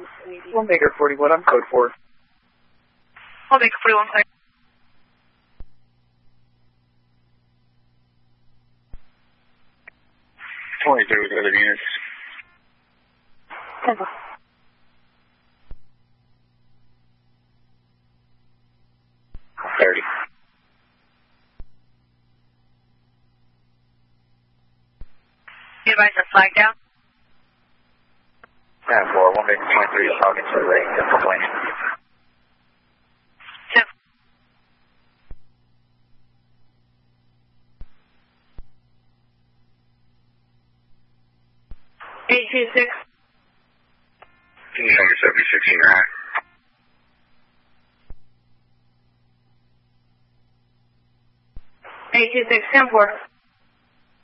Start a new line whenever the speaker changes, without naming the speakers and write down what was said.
We'll make her 41. I'm code 4.
We'll make her 41 clear.
With other units.
10-4. You advise a flag down?
10-4, we'll make 23 talking to the right, plane.
10. 826.
Can you send your 7016 right?
826, 10-4.